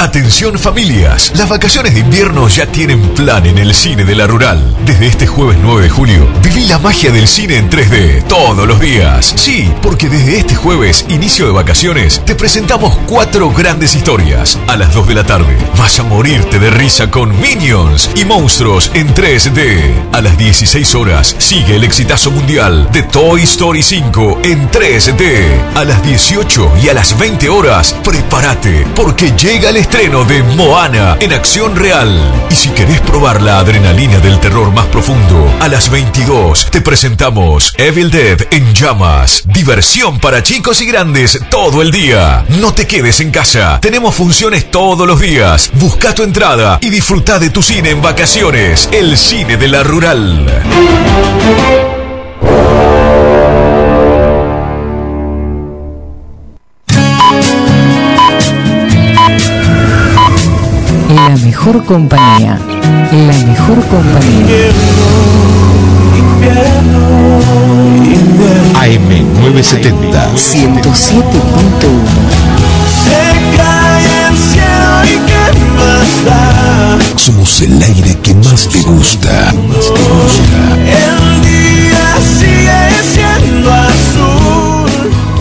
Atención familias, las vacaciones de invierno ya tienen plan en el cine de la Rural. Desde este jueves 9 de julio, viví la magia del cine en 3D todos los días. Sí, porque desde este jueves, inicio de vacaciones, te presentamos 4 grandes historias. A las 2 de la tarde, vas a morirte de risa con Minions y monstruos en 3D. A las 16 horas, sigue el exitazo mundial de Toy Story 5 en 3D. A las 18 y a las 20 horas, prepárate, porque llega el estreno de Moana en acción real. Y si querés probar la adrenalina del terror más profundo, a las 22 te presentamos Evil Dead en llamas. Diversión para chicos y grandes todo el día. No te quedes en casa, tenemos funciones todos los días. Busca tu entrada y disfruta de tu cine en vacaciones. El cine de la Rural. La mejor compañía. La mejor compañía. AM970 107.1. Somos el aire que más te gusta. El día sigue siendo azul.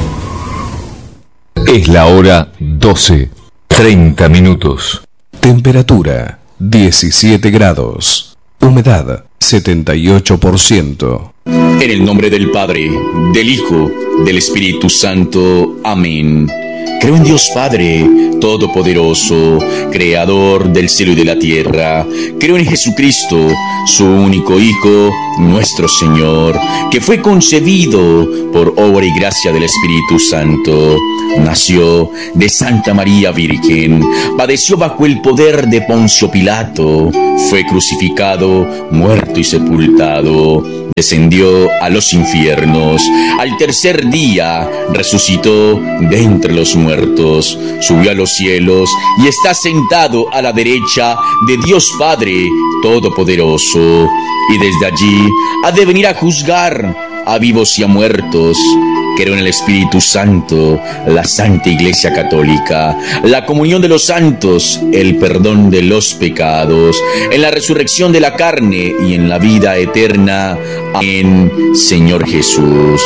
Es la hora 12:30 minutos. Temperatura 17 grados. Humedad 78%. En el nombre del Padre, del Hijo, del Espíritu Santo. Amén. Creo en Dios Padre Todopoderoso, Creador del cielo y de la tierra. Creo en Jesucristo, su único Hijo, nuestro Señor, que fue concebido por obra y gracia del Espíritu Santo. Nació de Santa María Virgen, padeció bajo el poder de Poncio Pilato, fue crucificado, muerto y sepultado, descendió a los infiernos, al tercer día resucitó de entre los muertos, subió a los cielos y está sentado a la derecha de Dios Padre Todopoderoso, y desde allí ha de venir a juzgar a vivos y a muertos. Creo en el Espíritu Santo, la Santa Iglesia Católica, la comunión de los santos, el perdón de los pecados, en la resurrección de la carne y en la vida eterna. Amén, Señor Jesús.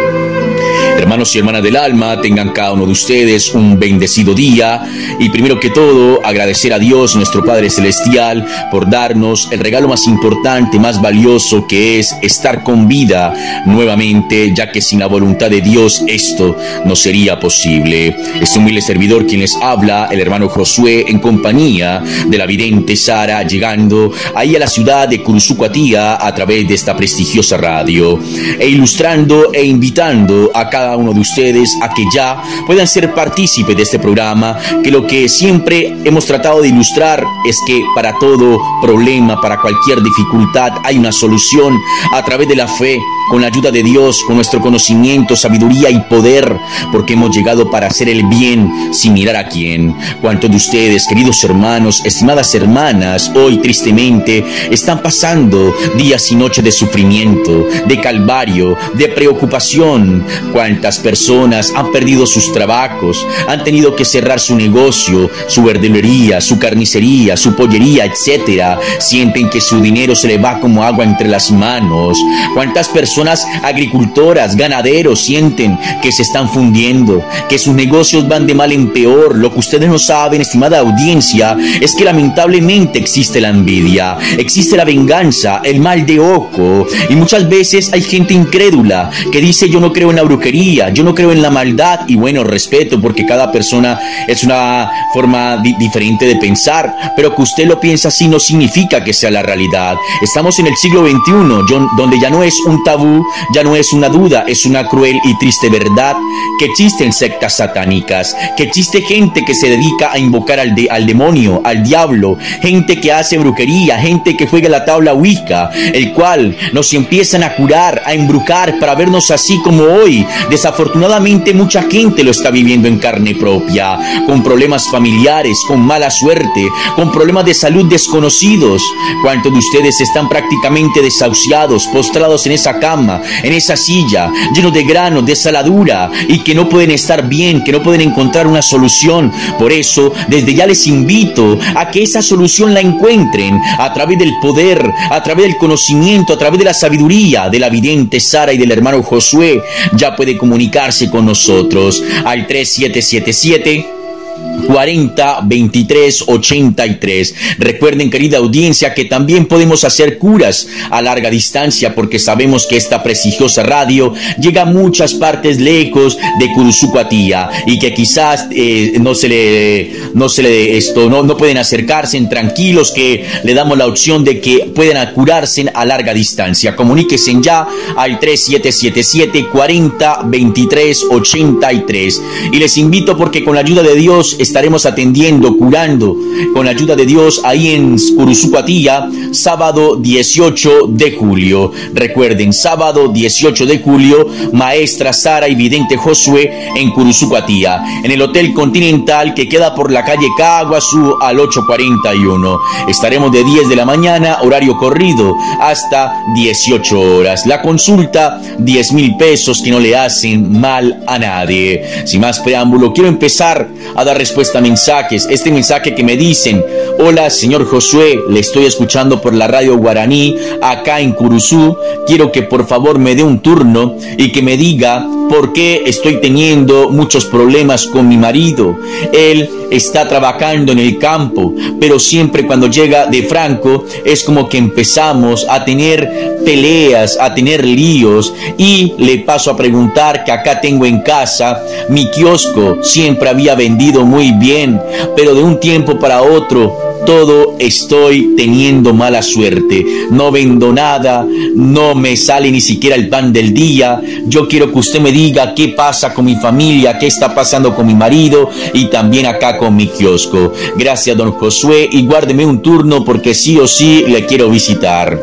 Hermanos y hermanas del alma, tengan cada uno de ustedes un bendecido día, y primero que todo agradecer a Dios nuestro Padre Celestial por darnos el regalo más importante, más valioso, que es estar con vida nuevamente, ya que sin la voluntad de Dios esto no sería posible. Es un humilde servidor quien les habla, el hermano Josué, en compañía de la vidente Sara, llegando ahí a la ciudad de Curuzucuatía a través de esta prestigiosa radio, e ilustrando e invitando a cada uno de ustedes a que ya puedan ser partícipes de este programa, que lo que siempre hemos tratado de ilustrar es que para todo problema, para cualquier dificultad, hay una solución a través de la fe, con la ayuda de Dios, con nuestro conocimiento, sabiduría y poder, porque hemos llegado para hacer el bien sin mirar a quién. ¿Cuántos de ustedes, queridos hermanos, estimadas hermanas, hoy tristemente están pasando días y noches de sufrimiento, de calvario, de preocupación? ¿Cuántas personas han perdido sus trabajos, han tenido que cerrar su negocio, su verdulería, su carnicería, su pollería, etcétera? Sienten que su dinero se le va como agua entre las manos. ¿Cuántas personas, agricultoras, ganaderos, sienten que se están fundiendo, que sus negocios van de mal en peor? Lo que ustedes no saben, estimada audiencia, es que lamentablemente existe la envidia, existe la venganza, el mal de ojo, y muchas veces hay gente incrédula que dice: yo no creo en la brujería, yo no creo en la maldad. Y bueno, respeto, porque cada persona es una forma diferente de pensar, pero que usted lo piensa así no significa que sea la realidad. Estamos en el siglo XXI, donde ya no es un tabú, ya no es una duda, es una cruel y triste verdad que existen sectas satánicas, que existe gente que se dedica a invocar al demonio, al diablo, gente que hace brujería, gente que juega la tabla Ouija, el cual nos empiezan a curar, a embrujar para vernos así como hoy, desafortunadamente mucha gente lo está viviendo en carne propia, con problemas familiares, con mala suerte, con problemas de salud desconocidos. ¿Cuántos de ustedes están prácticamente desahuciados, postrados en esa cama, en esa silla, llenos de granos, de saladura, y que no pueden estar bien, que no pueden encontrar una solución? Por eso, desde ya les invito a que esa solución la encuentren a través del poder, a través del conocimiento, a través de la sabiduría de la vidente Sara y del hermano Josué. Ya puede comunicarse con nosotros al 3777 40 23 83. Recuerden, querida audiencia, que también podemos hacer curas a larga distancia, porque sabemos que esta prestigiosa radio llega a muchas partes lejos de Curuzucuatía y que quizás no pueden acercarse. Tranquilos, que le damos la opción de que puedan curarse a larga distancia. Comuníquense ya al 3777 40 23 83 y les invito, porque con la ayuda de Dios estaremos atendiendo, curando, con la ayuda de Dios, ahí en Curuzucuatía, sábado 18 de julio. Recuerden, sábado 18 de julio, maestra Sara y vidente Josué en Curuzucuatía, en el Hotel Continental, que queda por la calle Caguazú al 841. Estaremos de 10 de la mañana, horario corrido, hasta 18 horas. La consulta, 10,000 pesos, que no le hacen mal a nadie. Sin más preámbulo, quiero empezar a dar respuesta a mensajes. Este mensaje que me dicen: hola señor Josué, le estoy escuchando por la radio Guaraní acá en Curuzú. Quiero que por favor me dé un turno y que me diga por qué estoy teniendo muchos problemas con mi marido. Él está trabajando en el campo, pero siempre cuando llega de Franco es como que empezamos a tener peleas, a tener líos, y le paso a preguntar que acá tengo en casa mi kiosco, siempre había vendido muy bien, pero de un tiempo para otro todo estoy teniendo mala suerte, no vendo nada, no me sale ni siquiera el pan del día. Yo quiero que usted me diga qué pasa con mi familia, qué está pasando con mi marido y también acá con mi kiosco. Gracias, don Josué, y guárdeme un turno porque sí o sí le quiero visitar.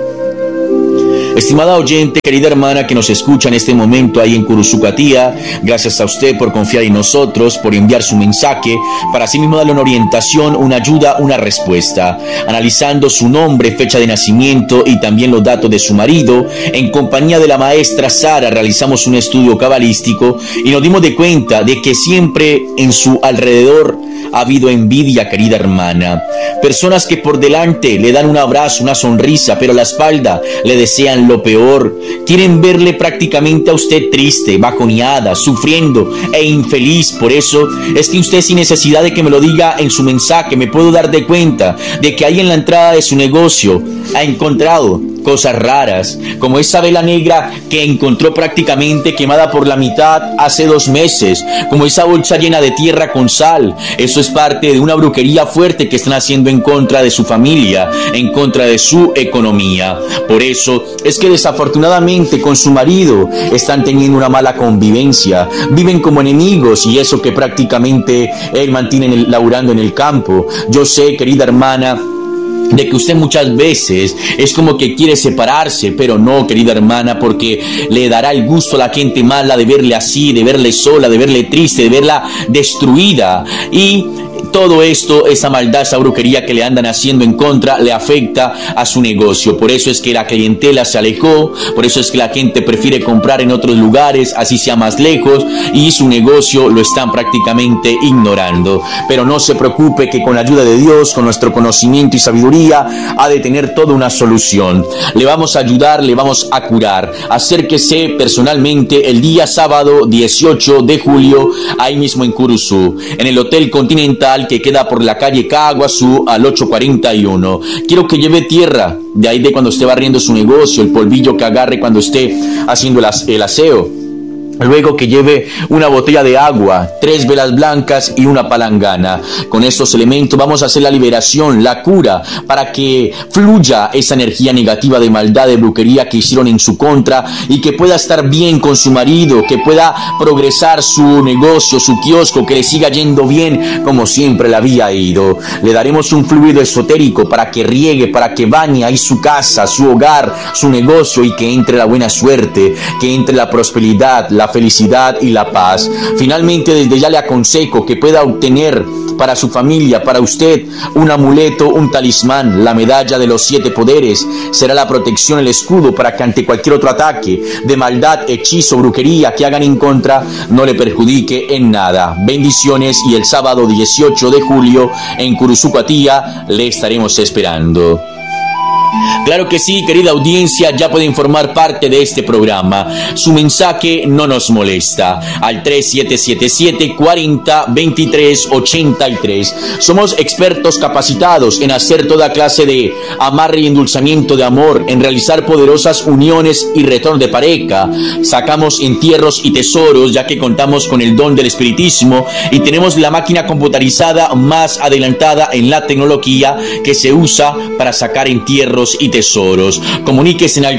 Estimada oyente, querida hermana que nos escucha en este momento ahí en Curuzucuatía, gracias a usted por confiar en nosotros, por enviar su mensaje, para así mismo darle una orientación, una ayuda, una respuesta. Analizando su nombre, fecha de nacimiento y también los datos de su marido, en compañía de la maestra Sara realizamos un estudio cabalístico y nos dimos de cuenta de que siempre en su alrededor ha habido envidia, querida hermana. Personas que por delante le dan un abrazo, una sonrisa, pero a la espalda le desean lo peor. Quieren verle prácticamente a usted triste, bajoneada, sufriendo e infeliz. Por eso es que usted, sin necesidad de que me lo diga en su mensaje, me puedo dar de cuenta de que ahí en la entrada de su negocio ha encontrado cosas raras, como esa vela negra que encontró prácticamente quemada por la mitad hace 2 meses, como esa bolsa llena de tierra con sal. Eso es parte de una brujería fuerte que están haciendo en contra de su familia, en contra de su economía. Por eso es que desafortunadamente con su marido están teniendo una mala convivencia, viven como enemigos, y eso que prácticamente él mantiene laburando en el campo. Yo sé, querida hermana, de que usted muchas veces es como que quiere separarse, pero no, querida hermana, porque le dará el gusto a la gente mala de verle así, de verle sola, de verle triste, de verla destruida. Y todo esto, esa maldad, esa brujería que le andan haciendo en contra, le afecta a su negocio. Por eso es que la clientela se alejó, por eso es que la gente prefiere comprar en otros lugares, así sea más lejos, y su negocio lo están prácticamente ignorando. Pero no se preocupe, que con la ayuda de Dios, con nuestro conocimiento y sabiduría, ha de tener toda una solución. Le vamos a ayudar, le vamos a curar. Acérquese personalmente el día sábado 18 de julio, ahí mismo en Curuzú, en el Hotel Continental, que queda por la calle Caguazú al 841. Quiero que lleve tierra, de ahí de cuando esté barriendo su negocio, el polvillo que agarre cuando esté haciendo el aseo. Luego que lleve una botella de agua, 3 velas blancas y una palangana. Con estos elementos vamos a hacer la liberación, la cura, para que fluya esa energía negativa de maldad, de brujería que hicieron en su contra, y que pueda estar bien con su marido, que pueda progresar su negocio, su kiosco, que le siga yendo bien como siempre le había ido. Le daremos un fluido esotérico para que riegue, para que bañe ahí su casa, su hogar, su negocio, y que entre la buena suerte, que entre la prosperidad, la la felicidad y la paz. Finalmente, desde ya le aconsejo que pueda obtener para su familia, para usted, un amuleto, un talismán, la medalla de los 7 poderes. Será la protección, el escudo para que ante cualquier otro ataque de maldad, hechizo, brujería que hagan en contra, no le perjudique en nada. Bendiciones, y el sábado 18 de julio en Curuzucuatía le estaremos esperando. Claro que sí, querida audiencia, ya pueden formar parte de este programa. Su mensaje no nos molesta. Al 3777-40-23-83. Somos expertos capacitados en hacer toda clase de amarre y endulzamiento de amor, en realizar poderosas uniones y retorno de pareja. Sacamos entierros y tesoros, ya que contamos con el don del espiritismo y tenemos la máquina computarizada más adelantada en la tecnología que se usa para sacar entierros y tesoros. Comuníquese al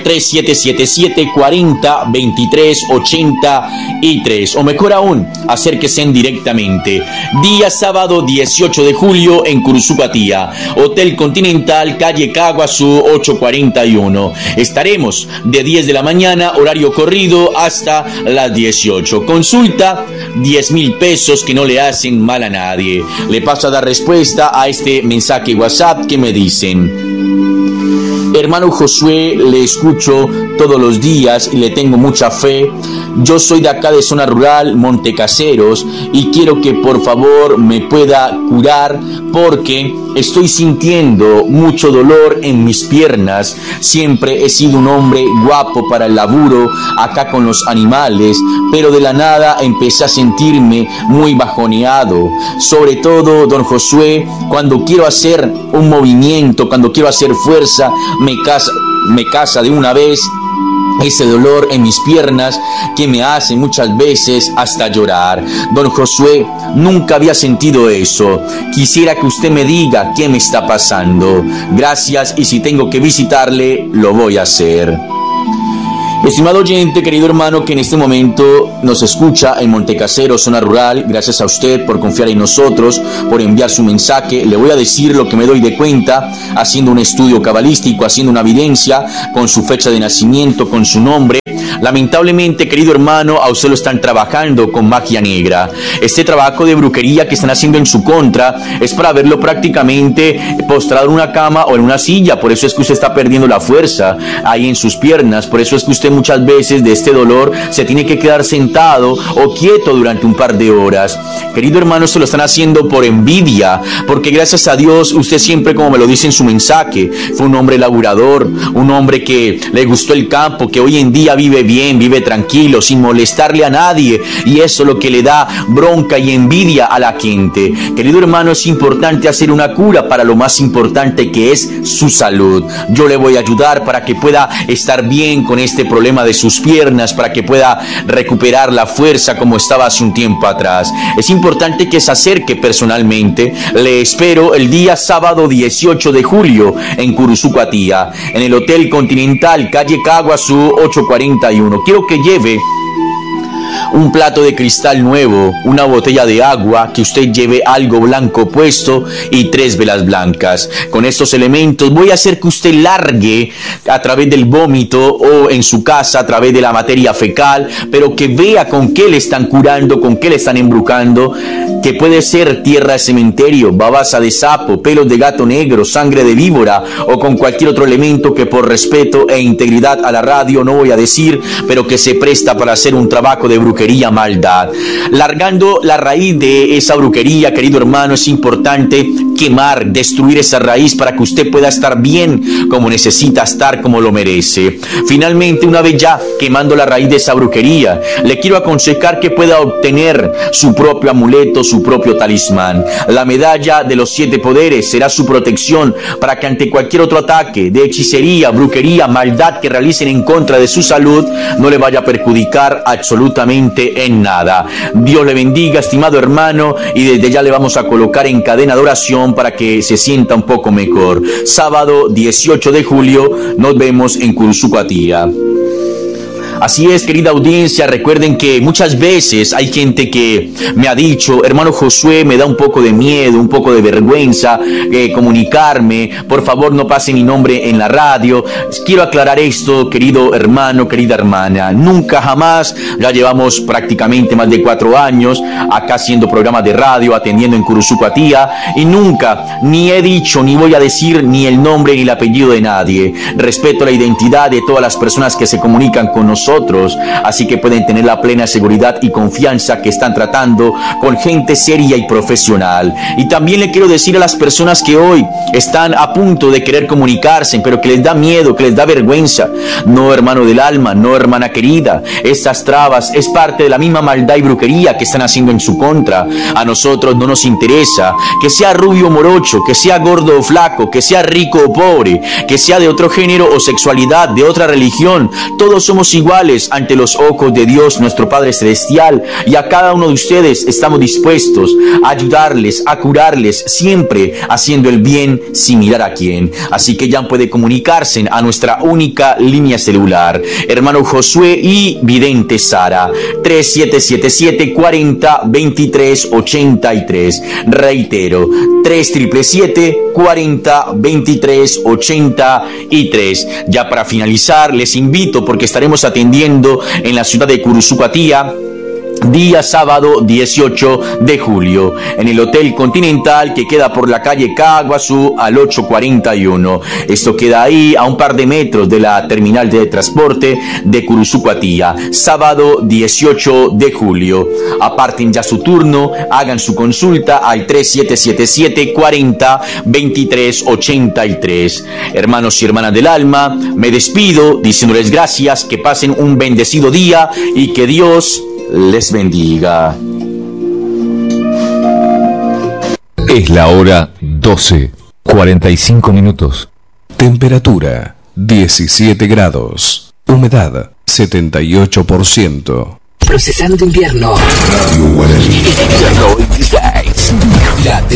3777-40-23-83, o mejor aún, acérquese directamente. Día sábado 18 de julio en Curuzucuatía, Hotel Continental, calle Caguazú 841. Estaremos de 10 de la mañana, horario corrido, hasta las 18. Consulta, 10,000 pesos que no le hacen mal a nadie. Le paso a dar respuesta a este mensaje WhatsApp que me dicen: hermano Josué, le escucho todos los días y le tengo mucha fe. Yo soy de acá de zona rural, Montecaseros, y quiero que por favor me pueda curar porque estoy sintiendo mucho dolor en mis piernas. Siempre he sido un hombre guapo para el laburo acá con los animales, pero de la nada empecé a sentirme muy bajoneado. Sobre todo, don Josué, cuando quiero hacer un movimiento, cuando quiero hacer fuerza, me casa de una vez ese dolor en mis piernas que me hace muchas veces hasta llorar. Don Josué, nunca había sentido eso. Quisiera que usted me diga qué me está pasando. Gracias, y si tengo que visitarle, lo voy a hacer. Estimado oyente, querido hermano que en este momento nos escucha en Montecaseros, zona rural, gracias a usted por confiar en nosotros, por enviar su mensaje. Le voy a decir lo que me doy de cuenta, haciendo un estudio cabalístico, haciendo una evidencia con su fecha de nacimiento, con su nombre. Lamentablemente, querido hermano, a usted lo están trabajando con magia negra. Este trabajo de brujería que están haciendo en su contra es para verlo prácticamente postrado en una cama o en una silla. Por eso es que usted está perdiendo la fuerza ahí en sus piernas. Por eso es que usted muchas veces de este dolor se tiene que quedar sentado o quieto durante un par de horas. Querido hermano, se lo están haciendo por envidia, porque gracias a Dios usted siempre, como me lo dice en su mensaje, fue un hombre laburador, un hombre que le gustó el campo, que hoy en día vive bien, vive tranquilo, sin molestarle a nadie, y eso es lo que le da bronca y envidia a la gente. Querido hermano, es importante hacer una cura para lo más importante, que es su salud. Yo le voy a ayudar para que pueda estar bien con este problema de sus piernas, para que pueda recuperar la fuerza como estaba hace un tiempo atrás. Es importante que se acerque personalmente. Le espero el día sábado 18 de julio en Curuzucuatía, en el Hotel Continental, calle Caguazú 841. Quiero que lleve un plato de cristal nuevo, una botella de agua, que usted lleve algo blanco puesto y 3 velas blancas. Con estos elementos voy a hacer que usted largue a través del vómito o en su casa a través de la materia fecal, pero que vea con qué le están curando, con qué le están embrujando, que puede ser tierra de cementerio, babasa de sapo, pelos de gato negro, sangre de víbora o con cualquier otro elemento que por respeto e integridad a la radio no voy a decir, pero que se presta para hacer un trabajo de brujería, maldad. Largando la raíz de esa brujería, querido hermano, es importante quemar, destruir esa raíz para que usted pueda estar bien como necesita estar, como lo merece. Finalmente, una vez ya quemando la raíz de esa brujería, le quiero aconsejar que pueda obtener su propio amuleto, su propio talismán. La medalla de los 7 poderes será su protección para que ante cualquier otro ataque de hechicería, brujería, maldad que realicen en contra de su salud, no le vaya a perjudicar absolutamente en nada. Dios le bendiga, estimado hermano, y desde ya le vamos a colocar en cadena de oración para que se sienta un poco mejor. Sábado 18 de julio nos vemos en Curuzucuatía. Así es, querida audiencia, recuerden que muchas veces hay gente que me ha dicho, hermano Josué, me da un poco de miedo, un poco de vergüenza comunicarme, por favor no pase mi nombre en la radio. Quiero aclarar esto, querido hermano, querida hermana, nunca jamás, ya llevamos prácticamente más de 4 años acá haciendo programas de radio, atendiendo en Curuzucuatía, y nunca ni he dicho, ni voy a decir ni el nombre ni el apellido de nadie. Respeto la identidad de todas las personas que se comunican con nosotros, así que pueden tener la plena seguridad y confianza que están tratando con gente seria y profesional. Y también le quiero decir a las personas que hoy están a punto de querer comunicarse, pero que les da miedo, que les da vergüenza: no, hermano del alma, no, hermana querida, estas trabas es parte de la misma maldad y brujería que están haciendo en su contra. A nosotros no nos interesa que sea rubio o morocho, que sea gordo o flaco, que sea rico o pobre, que sea de otro género o sexualidad, de otra religión. Todos somos iguales ante los ojos de Dios, nuestro Padre Celestial, y a cada uno de ustedes estamos dispuestos a ayudarles, a curarles, siempre haciendo el bien sin mirar a quién. Así que ya puede comunicarse a nuestra única línea celular, hermano Josué y vidente Sara, 3777-40-23-83. Reitero, 3777-40-23-83. Ya para finalizar, les invito, porque estaremos atendiendo en la ciudad de Curuzucuatía, día sábado 18 de julio, en el Hotel Continental, que queda por la calle Caguazú al 841. Esto queda ahí a un par de metros de la terminal de transporte de Curuzucuatía. Sábado 18 de julio. Aparten ya su turno, hagan su consulta al 3777-40-23-83. Hermanos y hermanas del alma, me despido diciéndoles gracias, que pasen un bendecido día y que Dios les bendiga. Es la hora 12:45. Temperatura 17 grados. Humedad 78%. Procesando invierno. Radio Guaraní. Invierno 26.